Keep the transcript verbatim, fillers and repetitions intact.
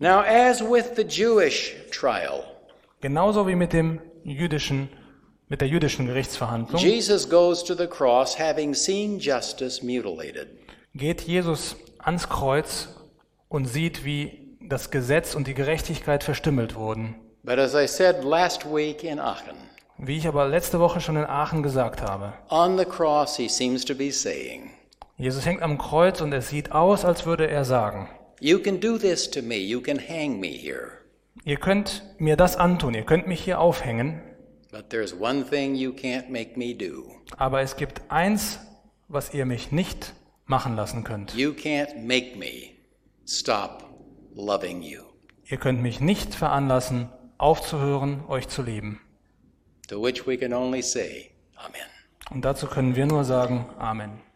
Now, as with the Jewish trial, Genauso wie mit dem jüdischen, mit der jüdischen Gerichtsverhandlung Jesus goes to the cross having seen justice mutilated. geht Jesus ans Kreuz und sieht, wie das Gesetz und die Gerechtigkeit verstümmelt wurden. But as I said last week in Aachen, Wie ich aber letzte Woche schon in Aachen gesagt habe, on the cross he seems to be saying, Jesus hängt am Kreuz und es sieht aus, als würde er sagen, you can do this to me, you can hang me here, ihr könnt mir das antun, ihr könnt mich hier aufhängen, but there's one thing you can't make me do. aber es gibt eins, was ihr mich nicht machen lassen könnt. You can't make me stop loving you. Ihr könnt mich nicht veranlassen, aufzuhören, euch zu lieben. To which we can only say, Amen. Und dazu können wir nur sagen, Amen.